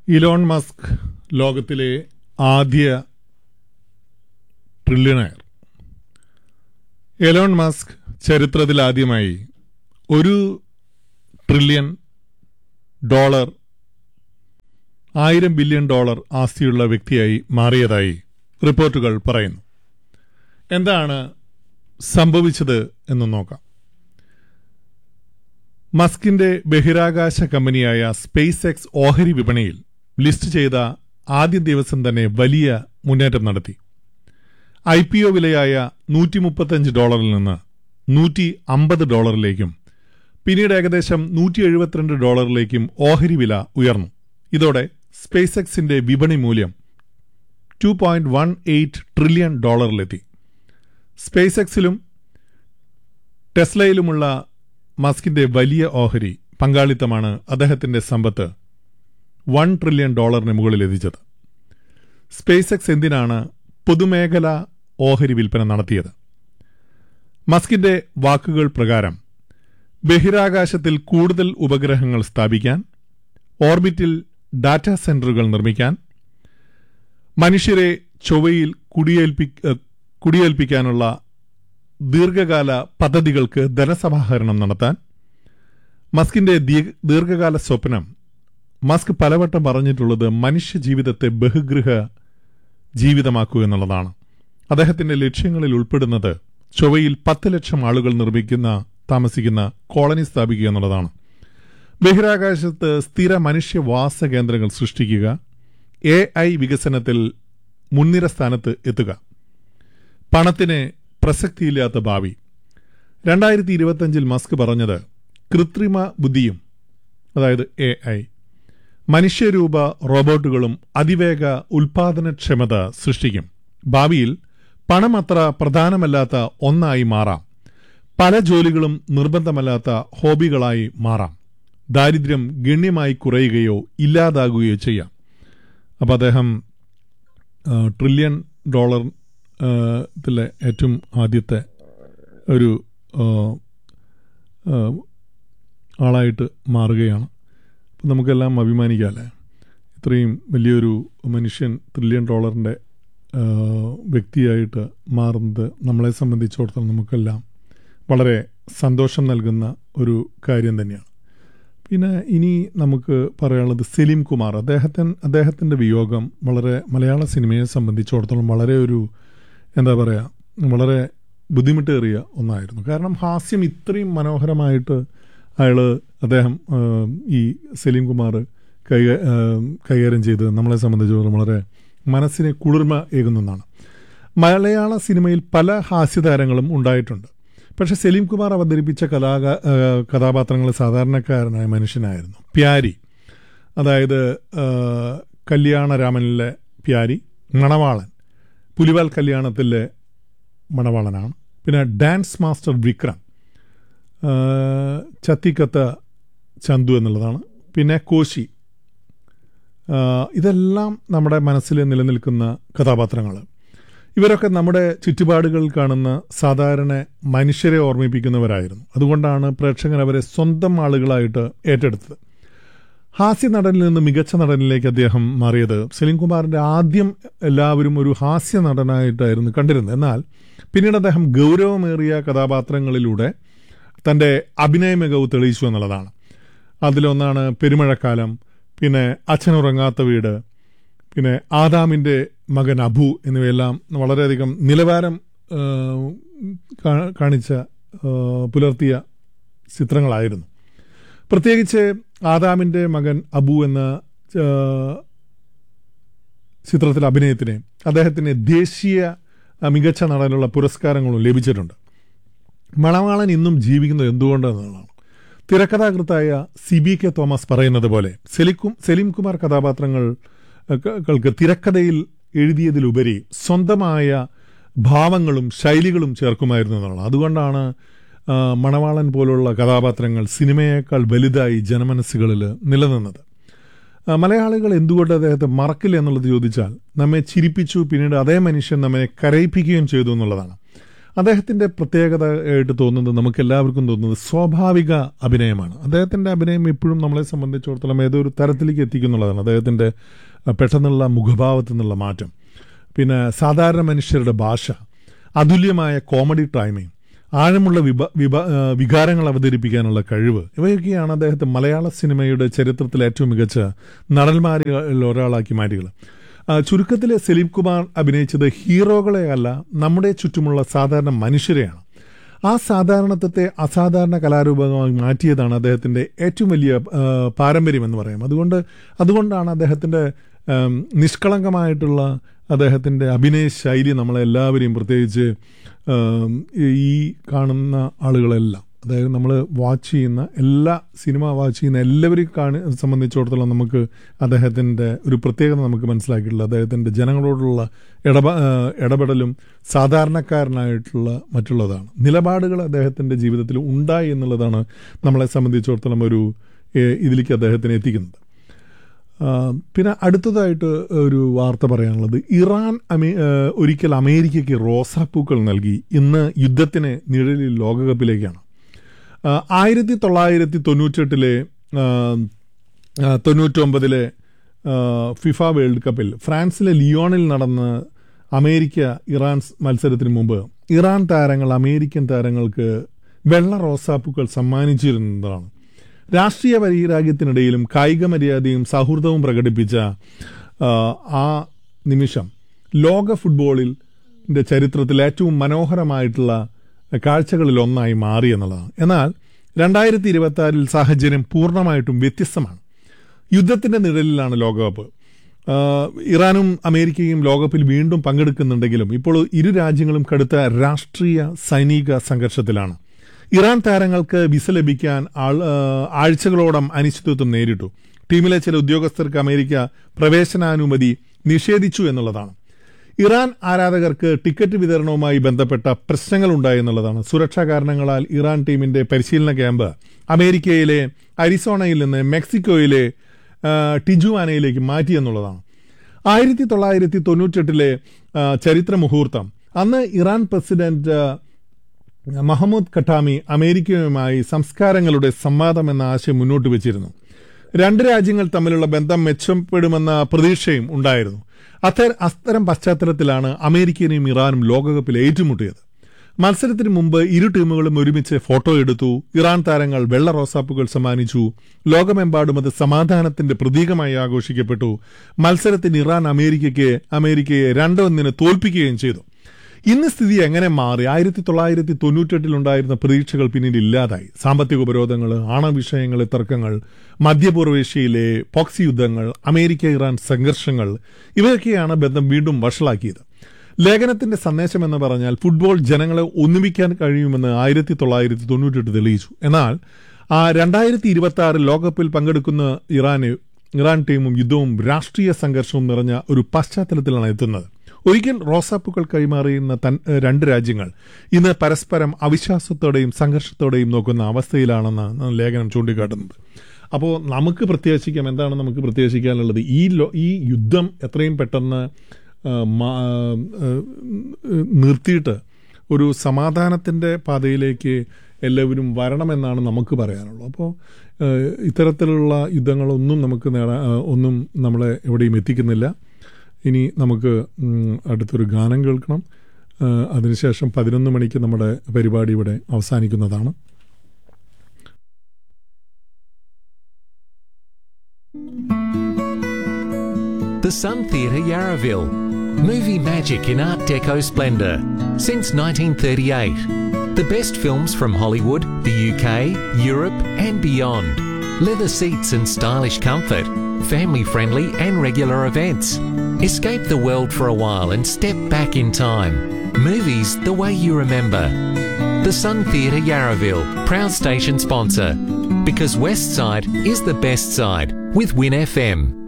Elon Musk ലോകത്തിലെ ആദ്യ ട്രില്യണയർ. Elon Musk ചരിത്രത്തിൽ ആദ്യമായി $1 ട്രില്യൺ, 1000 ബില്യൺ ആസ്തിയുള്ള വ്യക്തിയായി മാറിയതായി റിപ്പോർട്ടുകൾ പറയുന്നു. എന്താണ് സംഭവിച്ചത് എന്ന് നോക്കാം. മസ്കിന്റെ ബഹിരാകാശ കമ്പനിയായ സ്പേസ് എക്സ് ഓഹരി വിപണിയിൽ ലിസ്റ്റ് ചെയ്ത ആദ്യ ദിവസം തന്നെ വലിയ മുന്നേറ്റം നടത്തി. IPO വിലയായ $135 നിന്ന് $150 പിന്നീട് ഏകദേശം $172 ഓഹരി വില ഉയർന്നു. ഇതോടെ സ്പേസ് എക്സിന്റെ വിപണി മൂല്യം $2.18 ട്രില്യൺ സ്പേസ് എക്സിലും ടെസ്ലയിലുമുള്ള മസ്കിന്റെ വലിയ ഓഹരി പങ്കാളിത്തമാണ് അദ്ദേഹത്തിന്റെ സമ്പത്ത് $1 ട്രില്യൺ മുകളിൽ എത്തിച്ചത്. സ്പേസ് എക്സ് എന്തിനാണ് പൊതുമേഖല ഓഹരി വിൽപ്പന നടത്തിയത്? മസ്കിന്റെ വാക്കുകൾ പ്രകാരം ബഹിരാകാശത്തിൽ കൂടുതൽ ഉപഗ്രഹങ്ങൾ സ്ഥാപിക്കാൻ, ഓർബിറ്റിൽ ഡാറ്റാ സെന്ററുകൾ നിർമ്മിക്കാൻ, മനുഷ്യരെ ചൊവ്വയിൽ കുടിയേൽപ്പിക്കാനുള്ള ദീർഘകാല പദ്ധതികൾക്ക് ധനസമാഹരണം നടത്താൻ. മസ്കിന്റെ ദീർഘകാല സ്വപ്നം, മസ്ക് പലവട്ടം പറഞ്ഞിട്ടുള്ളത് മനുഷ്യ ജീവിതത്തെ ബഹുഗൃഹ ജീവിതമാക്കുക എന്നുള്ളതാണ്. അദ്ദേഹത്തിന്റെ ലക്ഷ്യങ്ങളിൽ ഉൾപ്പെടുന്നത് ചൊവ്വയിൽ 10 ലക്ഷം ആളുകൾ താമസിക്കുന്ന കോളനി സ്ഥാപിക്കുക എന്നുള്ളതാണ്. ബഹിരാകാശത്ത് സ്ഥിര മനുഷ്യവാസ കേന്ദ്രങ്ങൾ സൃഷ്ടിക്കുക, AI വികസനത്തിൽ മുൻനിര സ്ഥാനത്ത് എത്തുക. പണത്തിന് പ്രസക്തിയില്ലാത്ത ഭാവി. 2025 മസ്ക് പറഞ്ഞത് കൃത്രിമ ബുദ്ധിയും, അതായത് AI, മനുഷ്യരൂപ റോബോട്ടുകളും അതിവേഗ ഉൽപാദനക്ഷമത സൃഷ്ടിക്കും. ഭാവിയിൽ പണം അത്ര പ്രധാനമല്ലാത്ത ഒന്നായി മാറാം. പല ജോലികളും നിർബന്ധമല്ലാത്ത ഹോബികളായി മാറാം. ദാരിദ്ര്യം ഗണ്യമായി കുറയുകയോ ഇല്ലാതാകുകയോ ചെയ്യാം. അപ്പം അദ്ദേഹം $1 ട്രില്യൺ ഏറ്റവും ആദ്യത്തെ ഒരു ആളായിട്ട് മാറുകയാണ്. അപ്പം നമുക്കെല്ലാം അഭിമാനിക്കാമല്ലേ? ഇത്രയും വലിയൊരു മനുഷ്യൻ $1 ട്രില്യൺ വ്യക്തിയായിട്ട് മാറുന്നത് നമ്മളെ സംബന്ധിച്ചിടത്തോളം നമുക്കെല്ലാം വളരെ സന്തോഷം നൽകുന്ന ഒരു കാര്യം തന്നെയാണ്. പിന്നെ ഇനി നമുക്ക് പറയാനുള്ളത് സലീം കുമാർ. അദ്ദേഹത്തിൻ്റെ വിയോഗം വളരെ മലയാള സിനിമയെ സംബന്ധിച്ചിടത്തോളം വളരെ ഒരു വളരെ ബുദ്ധിമുട്ടേറിയ ഒന്നായിരുന്നു. കാരണം ഹാസ്യം ഇത്രയും മനോഹരമായിട്ട് അദ്ദേഹം ഈ സലീം കുമാർ കൈകാര്യം ചെയ്ത് നമ്മളെ സംബന്ധിച്ചിടത്തോളം വളരെ മനസ്സിനെ കുളിർമ ഏകുന്നതാണ്. മലയാള സിനിമയിൽ പല ഹാസ്യതാരങ്ങളും ഉണ്ടായിട്ടുണ്ട്. പക്ഷെ സലീം കുമാർ അവതരിപ്പിച്ച കഥാപാത്രങ്ങൾ സാധാരണക്കാരനായ മനുഷ്യനായിരുന്നു. പ്യാരി, അതായത് കല്യാണരാമനിലെ പ്യാരി, മണവാളൻ, പുലിവാൽ കല്യാണത്തിലെ മണവാളനാണ്. പിന്നെ ഡാൻസ് മാസ്റ്റർ വിക്രം, ചത്തിക്കത്ത ചന്തു എന്നുള്ളതാണ്. പിന്നെ കോശി. ഇതെല്ലാം നമ്മുടെ മനസ്സിൽ നിലനിൽക്കുന്ന കഥാപാത്രങ്ങൾ. ഇവരൊക്കെ നമ്മുടെ ചുറ്റുപാടുകളിൽ കാണുന്ന സാധാരണ മനുഷ്യരെ ഓർമ്മിപ്പിക്കുന്നവരായിരുന്നു. അതുകൊണ്ടാണ് പ്രേക്ഷകർ അവരെ സ്വന്തം ആളുകളായിട്ട് ഏറ്റെടുത്തത്. ഹാസ്യ നടനിൽ നിന്ന് മികച്ച നടനിലേക്ക് അദ്ദേഹം മാറിയത് സലീം കുമാറിന്റെ ആദ്യം എല്ലാവരും ഒരു ഹാസ്യ നടനായിട്ടായിരുന്നു കണ്ടിരുന്നത്. എന്നാൽ പിന്നീട് അദ്ദേഹം ഗൗരവമേറിയ കഥാപാത്രങ്ങളിലൂടെ തൻ്റെ അഭിനയ മികവ് തെളിയിച്ചു എന്നുള്ളതാണ്. അതിലൊന്നാണ് പെരുമഴക്കാലം, പിന്നെ അച്ഛനുറങ്ങാത്ത വീട്, പിന്നെ ആദാമിൻ്റെ മകൻ അബു എന്നിവയെല്ലാം വളരെയധികം നിലവാരം പുലർത്തിയ ചിത്രങ്ങളായിരുന്നു. പ്രത്യേകിച്ച് ആദാമിൻ്റെ മകൻ അബു എന്ന ചിത്രത്തിലെ അഭിനയത്തിന് അദ്ദേഹത്തിന് ദേശീയ മികച്ച നടനുള്ള പുരസ്കാരങ്ങളും ലഭിച്ചിട്ടുണ്ട്. മണവാളൻ ഇന്നും ജീവിക്കുന്നത് എന്തുകൊണ്ടെന്നുള്ളതാണ്. തിരക്കഥാകൃത്തായ CBK തോമസ് പറയുന്നത് പോലെ സലീം കുമാർ കഥാപാത്രങ്ങൾക്ക് തിരക്കഥയിൽ എഴുതിയതിലുപരി സ്വന്തമായ ഭാവങ്ങളും ശൈലികളും ചേർക്കുമായിരുന്നു എന്നുള്ളത്. അതുകൊണ്ടാണ് മണവാളൻ പോലുള്ള കഥാപാത്രങ്ങൾ സിനിമയേക്കാൾ വലുതായി ജനമനസ്സുകളിൽ നിലനിന്നത്. മലയാളികൾ എന്തുകൊണ്ട് അദ്ദേഹത്തെ മറക്കില്ല എന്നുള്ളത് ചോദിച്ചാൽ, നമ്മെ ചിരിപ്പിച്ചു, പിന്നീട് അതേ മനുഷ്യൻ നമ്മെ കരയിപ്പിക്കുകയും ചെയ്തു എന്നുള്ളതാണ്. അദ്ദേഹത്തിൻ്റെ പ്രത്യേകതയായിട്ട് തോന്നുന്നത്, നമുക്ക് എല്ലാവർക്കും തോന്നുന്നത് സ്വാഭാവിക അഭിനയമാണ്. അദ്ദേഹത്തിൻ്റെ അഭിനയം ഇപ്പോഴും നമ്മളെ സംബന്ധിച്ചിടത്തോളം ഏതൊരു തരത്തിലേക്ക് എത്തിക്കുന്നുള്ളതാണ്. അദ്ദേഹത്തിൻ്റെ പെട്ടെന്നുള്ള മുഖഭാവത്തിൽ നിന്നുള്ള മാറ്റം, പിന്നെ സാധാരണ മനുഷ്യരുടെ ഭാഷ, അതുല്യമായ കോമഡി ടൈമിംഗ്, ആഴമുള്ള വികാരങ്ങൾ അവതരിപ്പിക്കാനുള്ള കഴിവ്, ഇവയൊക്കെയാണ് അദ്ദേഹത്തെ മലയാള സിനിമയുടെ ചരിത്രത്തിലെ ഏറ്റവും മികച്ച നടന്മാരിൽ ഒരാളാക്കി മാറ്റുക. ചുരുക്കത്തിൽ സലീം കുമാർ അഭിനയിച്ചത് ഹീറോകളെ അല്ല, നമ്മുടെ ചുറ്റുമുള്ള സാധാരണ മനുഷ്യരെയാണ്. ആ സാധാരണത്വത്തെ അസാധാരണ കലാരൂപമായി മാറ്റിയതാണ് അദ്ദേഹത്തിൻ്റെ ഏറ്റവും വലിയ പാരമ്പര്യം എന്ന് പറയാം. അതുകൊണ്ടാണ് അദ്ദേഹത്തിൻ്റെ നിഷ്കളങ്കമായിട്ടുള്ള അദ്ദേഹത്തിൻ്റെ അഭിനയ ശൈലി നമ്മളെല്ലാവരെയും, പ്രത്യേകിച്ച് ഈ കാണുന്ന ആളുകളെല്ലാം, അതായത് നമ്മൾ സിനിമ വാച്ച് ചെയ്യുന്ന എല്ലാവരെയും സംബന്ധിച്ചിടത്തോളം നമുക്ക് അദ്ദേഹത്തിൻ്റെ ഒരു പ്രത്യേകത നമുക്ക് മനസ്സിലാക്കിയിട്ടുള്ളത് അദ്ദേഹത്തിൻ്റെ ജനങ്ങളോടുള്ള ഇടപെടലും സാധാരണക്കാരനായിട്ടുള്ള മറ്റുള്ളതാണ്. നിലപാടുകൾ അദ്ദേഹത്തിൻ്റെ ജീവിതത്തിൽ ഉണ്ടായി എന്നുള്ളതാണ് നമ്മളെ സംബന്ധിച്ചിടത്തോളം ഇതിലേക്ക് അദ്ദേഹത്തിനെ എത്തിക്കുന്നത്. പിന്നെ അടുത്തതായിട്ട് ഒരു വാർത്ത പറയാനുള്ളത്, ഇറാൻ ഒരിക്കൽ അമേരിക്കയ്ക്ക് റോസാപ്പൂക്കൾ നൽകി. ഇന്ന് യുദ്ധത്തിന് നിഴലിൽ ലോകകപ്പിലേക്കാണ്. 1998 99 ഫിഫ വേൾഡ് കപ്പിൽ ഫ്രാൻസിലെ ലിയോണിൽ നടന്ന അമേരിക്ക ഇറാൻ മത്സരത്തിന് മുമ്പ് ഇറാൻ താരങ്ങൾ അമേരിക്കൻ താരങ്ങൾക്ക് വെള്ള റോസാപ്പൂക്കൾ സമ്മാനിച്ചിരുന്നതാണ്. രാഷ്ട്രീയ വൈരാഗ്യത്തിനിടയിലും കായിക മര്യാദയും സൗഹൃദവും പ്രകടിപ്പിച്ച ആ നിമിഷം ലോക ഫുട്ബോളിൻ്റെ ചരിത്രത്തിൽ ഏറ്റവും മനോഹരമായിട്ടുള്ള കാഴ്ചകളിൽ ഒന്നായി മാറി എന്നുള്ളതാണ്. എന്നാൽ 2026 സാഹചര്യം പൂർണ്ണമായിട്ടും വ്യത്യസ്തമാണ്. യുദ്ധത്തിന്റെ നിഴലിലാണ് ലോകകപ്പ്. ഇറാനും അമേരിക്കയും ലോകകപ്പിൽ വീണ്ടും പങ്കെടുക്കുന്നുണ്ടെങ്കിലും ഇപ്പോൾ ഇരു രാജ്യങ്ങളും കടുത്ത രാഷ്ട്രീയ സൈനിക സംഘർഷത്തിലാണ്. ഇറാൻ താരങ്ങൾക്ക് വിസ ലഭിക്കാൻ ആഴ്ചകളോളം അനിശ്ചിതത്വം നേരിട്ടു. ടീമിലെ ചില ഉദ്യോഗസ്ഥർക്ക് അമേരിക്ക പ്രവേശനാനുമതി നിഷേധിച്ചു എന്നുള്ളതാണ്. ഇറാൻ ആരാധകർക്ക് ടിക്കറ്റ് വിതരണവുമായി ബന്ധപ്പെട്ട പ്രശ്നങ്ങളുണ്ടായി എന്നുള്ളതാണ്. സുരക്ഷാ കാരണങ്ങളാൽ ഇറാൻ ടീമിന്റെ പരിശീലന ക്യാമ്പ് അമേരിക്കയിലെ അരിസോണയിൽ നിന്ന് മെക്സിക്കോയിലെ ടിജുവാനയിലേക്ക് മാറ്റി എന്നുള്ളതാണ്. 1998 ചരിത്ര മുഹൂർത്തം. അന്ന് ഇറാൻ പ്രസിഡന്റ് മഹമ്മദ് ഖട്ടാമി അമേരിക്കയുമായി സംസ്കാരങ്ങളുടെ സംവാദം എന്ന ആശയം മുന്നോട്ട് വെച്ചിരുന്നു. രണ്ട് രാജ്യങ്ങൾ തമ്മിലുള്ള ബന്ധം മെച്ചപ്പെടുമെന്ന പ്രതീക്ഷയും ഉണ്ടായിരുന്നു. അത്തരം പശ്ചാത്തലത്തിലാണ് അമേരിക്കയും ഇറാനും ലോകകപ്പിൽ ഏറ്റുമുട്ടിയത്. മത്സരത്തിന് മുമ്പ് ഇരു ടീമുകളും ഒരുമിച്ച് ഫോട്ടോ എടുത്തു. ഇറാൻ താരങ്ങൾ വെള്ള റോസാപ്പുകൾ സമ്മാനിച്ചു. ലോകമെമ്പാടും അത് സമാധാനത്തിന്റെ പ്രതീകമായി ആഘോഷിക്കപ്പെട്ടു. മത്സരത്തിന് ഇറാൻ അമേരിക്കയെ 2-1 തോൽപ്പിക്കുകയും ചെയ്തു. ഇന്ന് സ്ഥിതി എങ്ങനെ മാറി? 1998 ഉണ്ടായിരുന്ന പ്രതീക്ഷകൾ പിന്നീട് ഇല്ലാതായി. സാമ്പത്തിക ഉപരോധങ്ങൾ, ആണവവിഷയങ്ങൾ, തർക്കങ്ങൾ, മധ്യപൂർവേഷ്യയിലെ പോക്സി യുദ്ധങ്ങൾ, അമേരിക്ക ഇറാൻ സംഘർഷങ്ങൾ, ഇവയൊക്കെയാണ് ബന്ധം വീണ്ടും വഷളാക്കിയത്. ലേഖനത്തിന്റെ സന്ദേശം എന്ന് പറഞ്ഞാൽ ഫുട്ബോൾ ജനങ്ങളെ ഒന്നിപ്പിക്കാൻ കഴിയുമെന്ന് 1998 തെളിയിച്ചു. എന്നാൽ 2026 ലോകകപ്പിൽ പങ്കെടുക്കുന്ന ഇറാൻ ടീമും യുദ്ധവും രാഷ്ട്രീയ സംഘർഷവും നിറഞ്ഞ ഒരു പശ്ചാത്തലത്തിലാണ് എത്തുന്നത്. ഒരിക്കൽ റോസാപ്പുകൾ കൈമാറിയുന്ന രണ്ട് രാജ്യങ്ങൾ ഇന്ന് പരസ്പരം അവിശ്വാസത്തോടെയും സംഘർഷത്തോടെയും നോക്കുന്ന അവസ്ഥയിലാണെന്നാണ് ലേഖനം ചൂണ്ടിക്കാട്ടുന്നത്. അപ്പോൾ നമുക്ക് പ്രത്യാശിക്കാം. എന്താണ് നമുക്ക് പ്രത്യാശിക്കാനുള്ളത്? ഈ യുദ്ധം എത്രയും പെട്ടെന്ന് നിർത്തിയിട്ട് ഒരു സമാധാനത്തിൻ്റെ പാതയിലേക്ക് എല്ലാവരും വരണമെന്നാണ് നമുക്ക് പറയാനുള്ളത്. അപ്പോൾ ഇത്തരത്തിലുള്ള യുദ്ധങ്ങളൊന്നും ഒന്നും നമ്മളെ എവിടെയും എത്തിക്കുന്നില്ല. ഇനി നമുക്ക് അടുത്തൊരു ഗാനം കേൾക്കണം. അതിനുശേഷം 11 മണിക്ക് നമ്മുടെ പരിപാടി ഇവിടെ അവസാനിക്കുന്നതാണ്. The Sun Theatre, Yarraville. Movie magic in Art Deco splendour. Since 1938. The best films from Hollywood, the UK, Europe and beyond. Leather seats and stylish comfort. Family-friendly and regular events. Escape the world for a while and step back in time. Movies the way you remember. The Sun Theatre, Yarraville, proud station sponsor. Because West Side is the best side with Win FM.